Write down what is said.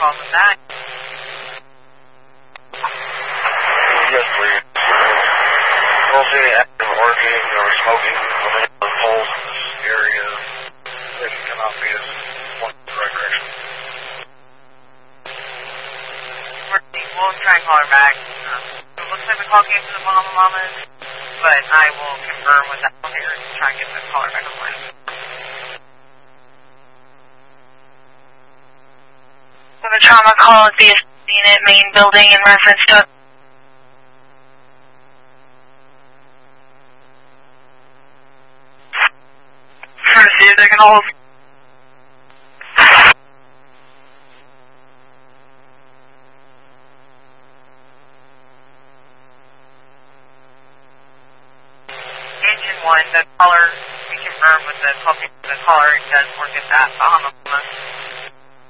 calls with that. Yes, please. Don't see any active orgy or smoking of any of the poles in this area. It cannot be as one in the right direction. We'll try and call her back. It looks like the call came to the Bahama Mamas, but I will confirm with that one here and try and get the caller back online. We have a trauma call at the unit main building in reference to... Trying to see if they can hold. Engine 1, the caller, we confirmed with the caller does work at that Bahama Mama.